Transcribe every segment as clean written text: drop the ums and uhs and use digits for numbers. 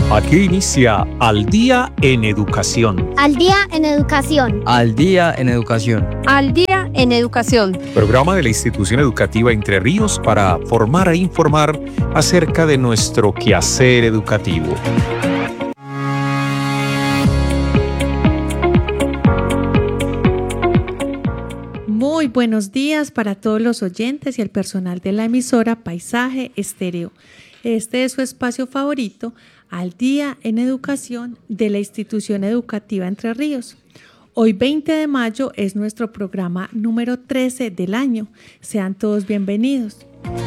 Aquí inicia Al Día en Educación. Al Día en Educación. Al Día en Educación. Al Día en Educación. Programa de la Institución Educativa Entre Ríos para formar e informar acerca de nuestro quehacer educativo. Muy buenos días para todos los oyentes y el personal de la emisora Paisaje Estéreo. Este es su espacio favorito, Al Día en Educación de la Institución Educativa Entre Ríos. Hoy 20 de mayo es nuestro programa número 13 del año. Sean todos bienvenidos.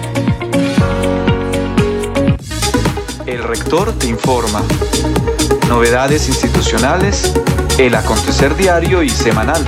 El rector te informa. Novedades institucionales, el acontecer diario y semanal.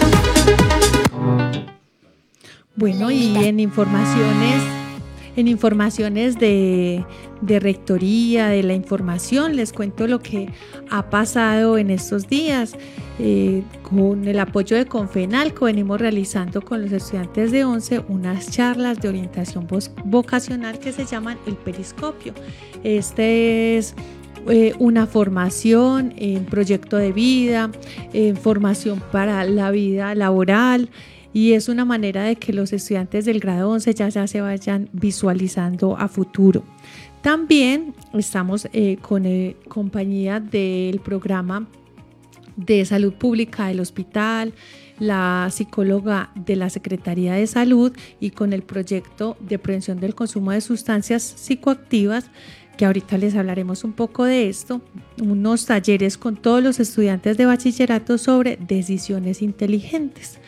Bueno, y en informaciones de rectoría, de la información, les cuento lo que ha pasado en estos días. Con el apoyo de Confenalco venimos realizando con los estudiantes de 11 unas charlas de orientación vocacional que se llaman el periscopio. Este es una formación en proyecto de vida, formación para la vida laboral, y es una manera de que los estudiantes del grado 11 ya se vayan visualizando a futuro. También estamos con compañía del programa de salud pública del hospital, la psicóloga de la Secretaría de Salud y con el proyecto de prevención del consumo de sustancias psicoactivas, que ahorita les hablaremos un poco de esto, unos talleres con todos los estudiantes de bachillerato sobre decisiones inteligentes.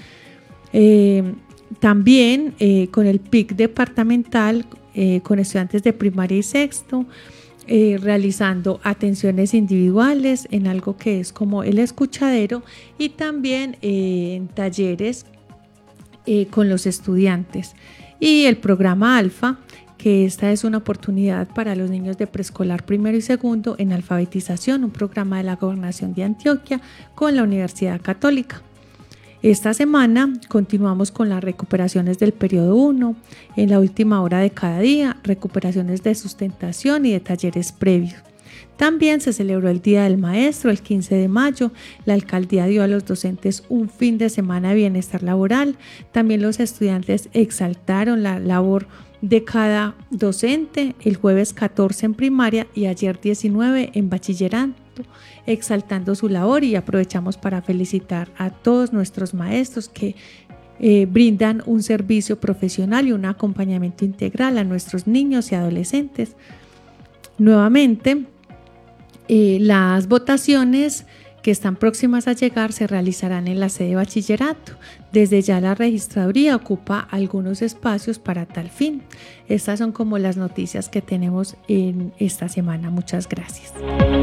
También con el PIC departamental, con estudiantes de primaria y sexto, realizando atenciones individuales en algo que es como el escuchadero, y también en talleres con los estudiantes. Y el programa Alfa, que esta es una oportunidad para los niños de preescolar primero y segundo en alfabetización, un programa de la Gobernación de Antioquia con la Universidad Católica. Esta semana continuamos con las recuperaciones del periodo 1, en la última hora de cada día, recuperaciones de sustentación y de talleres previos. También se celebró el Día del Maestro el 15 de mayo. La alcaldía dio a los docentes un fin de semana de bienestar laboral. También los estudiantes exaltaron la labor de cada docente el jueves 14 en primaria y ayer 19 en bachillerato, exaltando su labor, y aprovechamos para felicitar a todos nuestros maestros que brindan un servicio profesional y un acompañamiento integral a nuestros niños y adolescentes. Nuevamente, las votaciones que están próximas a llegar se realizarán en la sede de bachillerato. Desde ya la registraduría ocupa algunos espacios para tal fin. Estas son como las noticias que tenemos en esta semana. Muchas gracias.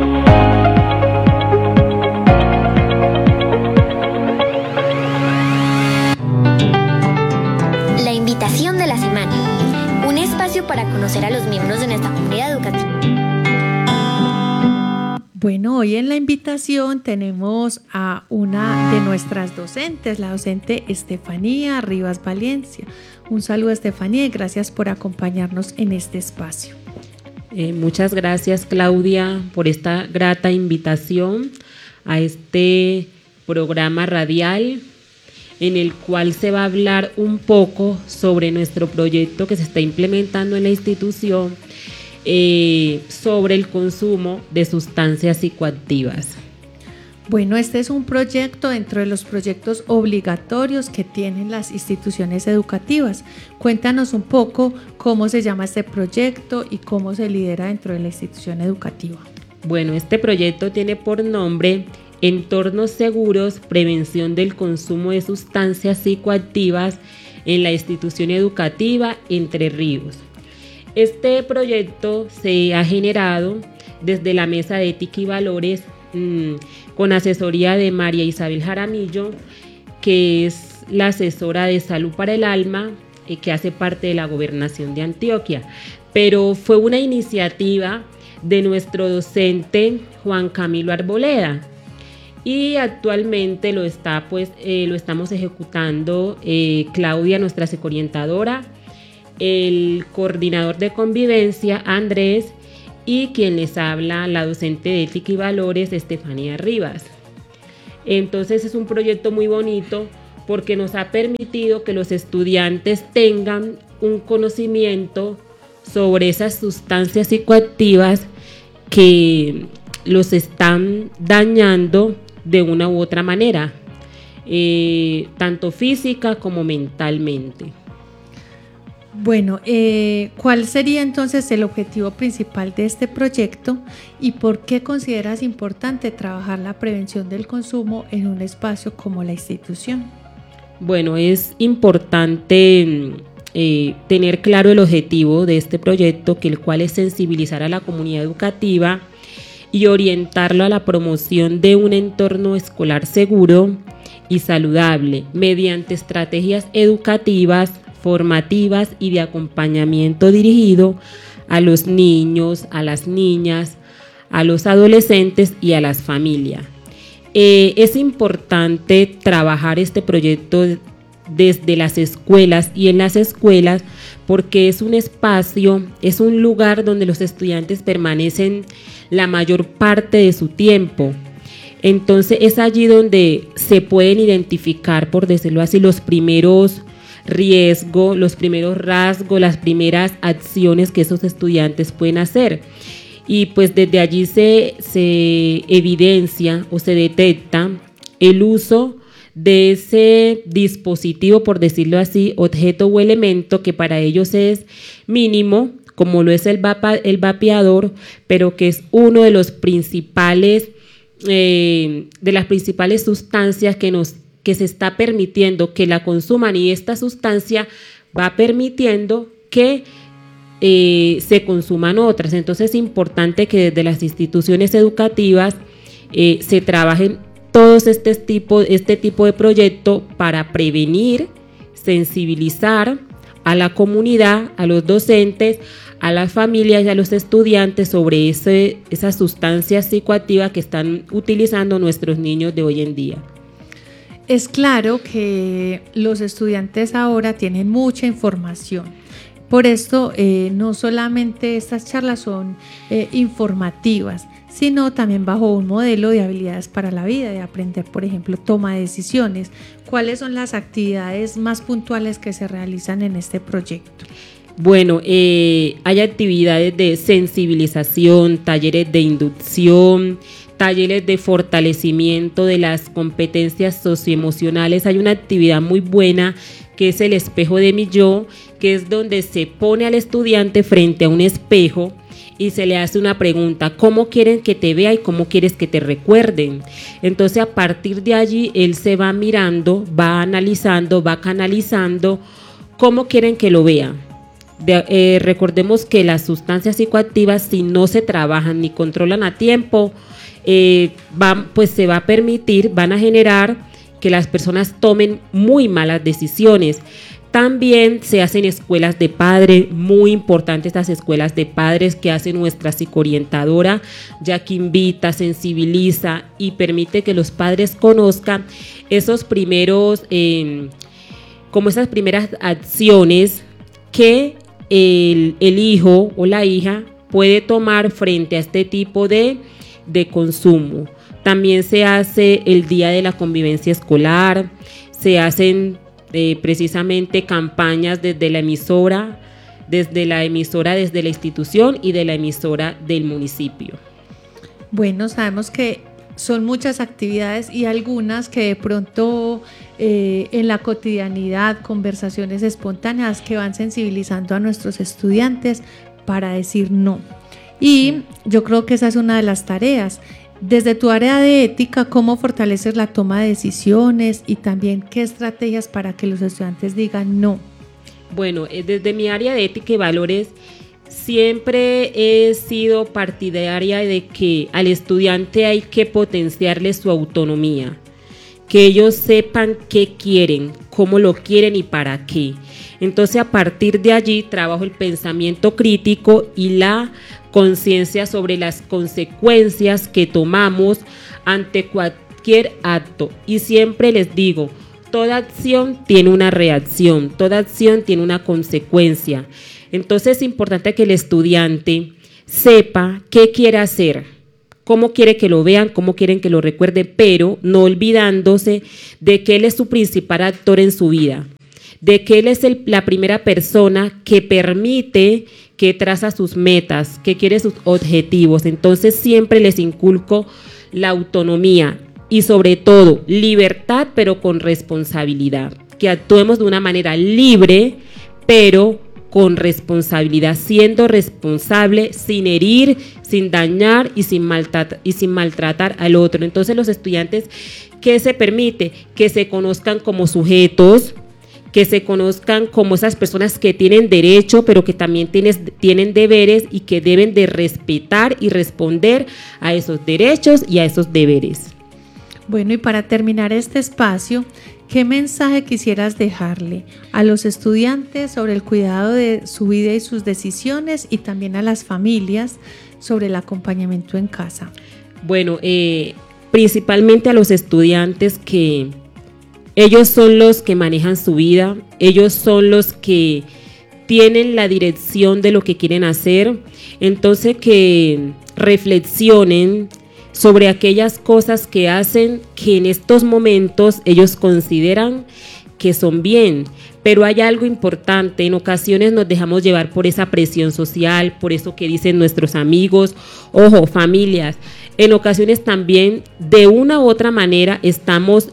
La invitación de la semana. Un espacio para conocer a los miembros de nuestra comunidad educativa. Bueno, hoy en la invitación tenemos a una de nuestras docentes, la docente Estefanía Rivas Valencia. Un saludo, Estefanía, y gracias por acompañarnos en este espacio. Muchas gracias, Claudia, por esta grata invitación a este programa radial en el cual se va a hablar un poco sobre nuestro proyecto que se está implementando en la institución sobre el consumo de sustancias psicoactivas. Bueno, este es un proyecto dentro de los proyectos obligatorios que tienen las instituciones educativas. Cuéntanos un poco cómo se llama este proyecto y cómo se lidera dentro de la institución educativa. Bueno, este proyecto tiene por nombre Entornos Seguros, Prevención del Consumo de Sustancias Psicoactivas en la Institución Educativa Entre Ríos. Este proyecto se ha generado desde la Mesa de Ética y Valores con asesoría de María Isabel Jaramillo, que es la asesora de Salud para el Alma, que hace parte de la Gobernación de Antioquia. Pero fue una iniciativa de nuestro docente Juan Camilo Arboleda, y actualmente lo estamos ejecutando Claudia, nuestra psicorientadora, el coordinador de convivencia, Andrés, y quien les habla, la docente de Ética y Valores, Estefanía Rivas. Entonces es un proyecto muy bonito porque nos ha permitido que los estudiantes tengan un conocimiento sobre esas sustancias psicoactivas que los están dañando de una u otra manera, tanto física como mentalmente. Bueno, ¿cuál sería entonces el objetivo principal de este proyecto y por qué consideras importante trabajar la prevención del consumo en un espacio como la institución? Bueno, es importante tener claro el objetivo de este proyecto, que el cual es sensibilizar a la comunidad educativa y orientarlo a la promoción de un entorno escolar seguro y saludable mediante estrategias educativas, formativas y de acompañamiento dirigido a los niños, a las niñas, a los adolescentes y a las familias. Es importante trabajar este proyecto desde las escuelas y en las escuelas porque es un espacio, es un lugar donde los estudiantes permanecen la mayor parte de su tiempo. Entonces es allí donde se pueden identificar, por decirlo así, los primeros riesgos, los primeros rasgos, las primeras acciones que esos estudiantes pueden hacer. Y pues desde allí se evidencia o se detecta el uso de ese dispositivo, por decirlo así, objeto o elemento que para ellos es mínimo, como lo es el vapeador, pero que es uno de los principales, de las principales sustancias que se está permitiendo que la consuman, y esta sustancia va permitiendo que se consuman otras. Entonces es importante que desde las instituciones educativas se trabajen todos este tipo de proyectos para prevenir, sensibilizar a la comunidad, a los docentes, a las familias y a los estudiantes sobre esas sustancias psicoactivas que están utilizando nuestros niños de hoy en día. Es claro que los estudiantes ahora tienen mucha información. Por esto, no solamente estas charlas son informativas, sino también bajo un modelo de habilidades para la vida, de aprender, por ejemplo, toma de decisiones. ¿Cuáles son las actividades más puntuales que se realizan en este proyecto? Bueno, hay actividades de sensibilización, talleres de inducción, talleres de fortalecimiento de las competencias socioemocionales. Hay una actividad muy buena que es el espejo de mi yo, que es donde se pone al estudiante frente a un espejo y se le hace una pregunta: ¿cómo quieren que te vea y cómo quieres que te recuerden? Entonces a partir de allí él se va mirando, va analizando, va canalizando cómo quieren que lo vea. Recordemos que las sustancias psicoactivas, si no se trabajan ni controlan a tiempo, se va a permitir, van a generar que las personas tomen muy malas decisiones. También se hacen escuelas de padres, muy importantes estas escuelas de padres que hace nuestra psicoorientadora, ya que invita, sensibiliza y permite que los padres conozcan esos primeros, como esas primeras acciones que el hijo o la hija puede tomar frente a este tipo de consumo. También se hace el Día de la Convivencia Escolar, se hacen precisamente campañas desde la emisora, desde la institución y de la emisora del municipio. Bueno, sabemos que son muchas actividades y algunas que de pronto en la cotidianidad, conversaciones espontáneas que van sensibilizando a nuestros estudiantes para decir no. Y yo creo que esa es una de las tareas. Desde tu área de ética, ¿cómo fortalecer la toma de decisiones y también qué estrategias para que los estudiantes digan no? Bueno, desde mi área de ética y valores siempre he sido partidaria de que al estudiante hay que potenciarle su autonomía, que ellos sepan qué quieren, cómo lo quieren y para qué. Entonces a partir de allí trabajo el pensamiento crítico y la conciencia sobre las consecuencias que tomamos ante cualquier acto. Y siempre les digo, toda acción tiene una reacción, toda acción tiene una consecuencia. Entonces es importante que el estudiante sepa qué quiere hacer, cómo quiere que lo vean, cómo quieren que lo recuerden, pero no olvidándose de que él es su principal actor en su vida, de que él es la primera persona que permite, que traza sus metas, que quiere sus objetivos. Entonces siempre les inculco la autonomía y sobre todo libertad, pero con responsabilidad, que actuemos de una manera libre, pero con responsabilidad, siendo responsable, sin herir, sin dañar y sin maltratar al otro. Entonces los estudiantes, ¿qué se permite? Que se conozcan como sujetos, que se conozcan como esas personas que tienen derecho, pero que también tienen deberes y que deben de respetar y responder a esos derechos y a esos deberes. Bueno, y para terminar este espacio, ¿qué mensaje quisieras dejarle a los estudiantes sobre el cuidado de su vida y sus decisiones, y también a las familias sobre el acompañamiento en casa? Bueno, principalmente a los estudiantes, que ellos son los que manejan su vida, ellos son los que tienen la dirección de lo que quieren hacer. Entonces que reflexionen sobre aquellas cosas que hacen que en estos momentos ellos consideran que son bien, pero hay algo importante: en ocasiones nos dejamos llevar por esa presión social, por eso que dicen nuestros amigos, ojo, familias, en ocasiones también de una u otra manera estamos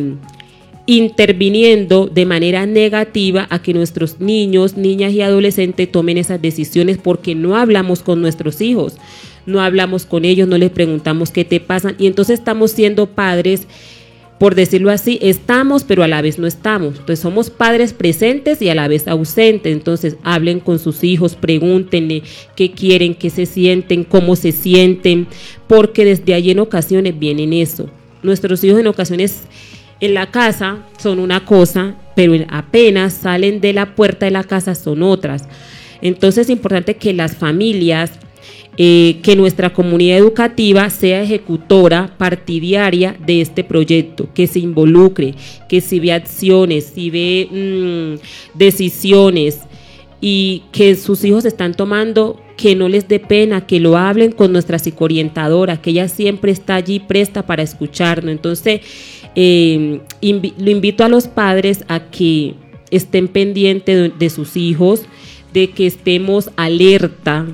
interviniendo de manera negativa a que nuestros niños, niñas y adolescentes tomen esas decisiones, porque no hablamos con nuestros hijos, no hablamos con ellos, no les preguntamos qué te pasan, y entonces estamos siendo padres, por decirlo así, estamos pero a la vez no estamos. Entonces somos padres presentes y a la vez ausentes. Entonces hablen con sus hijos, pregúntenle qué quieren, qué se sienten, cómo se sienten, porque desde allí en ocasiones vienen eso. Nuestros hijos en ocasiones en la casa son una cosa, pero apenas salen de la puerta de la casa son otras. Entonces es importante que las familias, que nuestra comunidad educativa sea ejecutora partidaria de este proyecto, que se involucre, que si ve acciones, si ve decisiones y que sus hijos están tomando, que no les dé pena, que lo hablen con nuestra psicoorientadora, que ella siempre está allí presta para escucharnos. Entonces lo invito a los padres a que estén pendientes de sus hijos, de que estemos alerta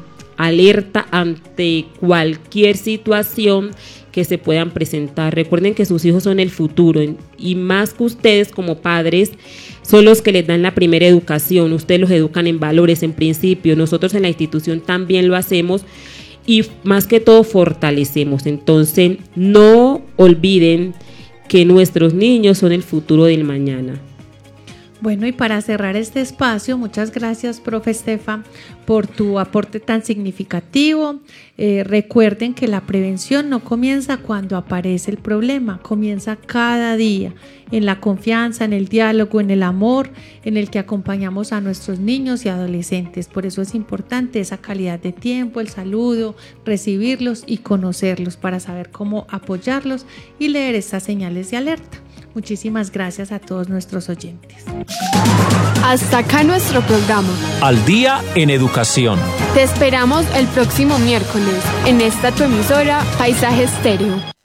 ante cualquier situación que se puedan presentar. Recuerden que sus hijos son el futuro, y más que ustedes como padres son los que les dan la primera educación. Ustedes los educan en valores, en principios. Nosotros en la institución también lo hacemos, y más que todo fortalecemos. Entonces no olviden que nuestros niños son el futuro del mañana. Bueno, y para cerrar este espacio, muchas gracias, profe Estefa, por tu aporte tan significativo. Recuerden que la prevención no comienza cuando aparece el problema, comienza cada día, en la confianza, en el diálogo, en el amor, en el que acompañamos a nuestros niños y adolescentes. Por eso es importante esa calidad de tiempo, el saludo, recibirlos y conocerlos para saber cómo apoyarlos y leer estas señales de alerta. Muchísimas gracias a todos nuestros oyentes. Hasta acá nuestro programa. Al día en educación. Te esperamos el próximo miércoles en esta tu emisora Paisaje Estéreo.